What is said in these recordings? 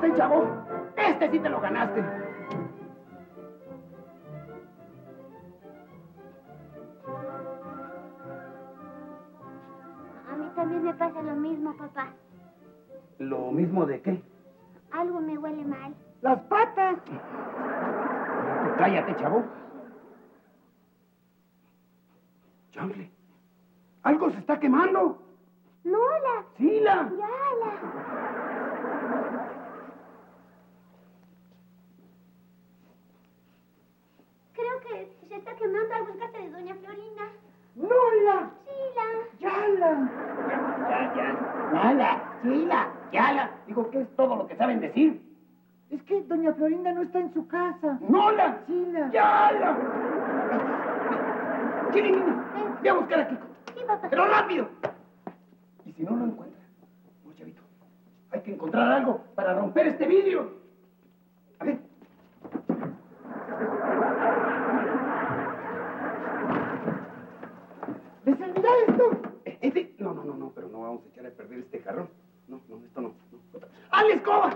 Cállate, chavo. Este sí te lo ganaste. A mí también me pasa lo mismo, papá. ¿Lo mismo de qué? Algo me huele mal. Las patas. Cállate, chavo. Chanfle. Algo se está quemando. No, la. Sí, la. Ya, la. Creo que se está quemando algo en casa de doña Florinda. ¡Nola! Sí, la. ¡Yala! Yala. Digo, ¿qué es todo lo que saben decir? Es que doña Florinda no está en su casa. ¡Nola! Chila. ¡Yala! Chirimina, ve a buscar a Kiko. Sí, papá. ¡Pero rápido! Y si no lo encuentra, no, chavito, hay que encontrar algo para romper este vidrio. A ver. ¡Mira esto! No, pero no vamos a echar a perder este jarrón. No, esto no. ¡Ah, la escoba!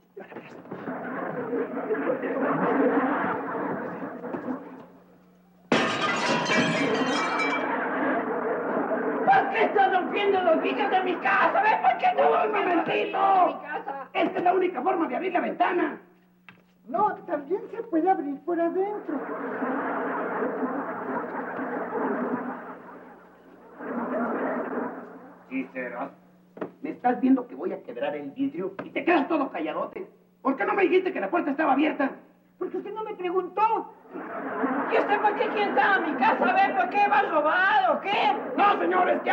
¿Por qué estás rompiendo los vidrios de mi casa? ¿Ves por qué no? ¡Un momentito! Esta es la única forma de abrir la ventana. No, también se puede abrir por adentro. Sí, serás. Me estás viendo que voy a quebrar el vidrio y te quedas todo calladote. ¿Por qué no me dijiste que la puerta estaba abierta? Porque usted no me preguntó. ¿Y usted por qué quién está en mi casa? A ver, ¿por qué va a robar o qué? No, señores, que